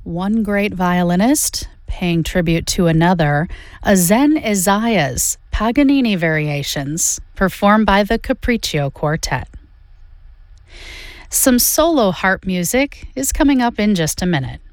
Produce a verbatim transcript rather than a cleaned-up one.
One great violinist paying tribute to another, a Zen Isaiah's Paganini Variations, performed by the Capriccio Quartet. Some solo harp music is coming up in just a minute.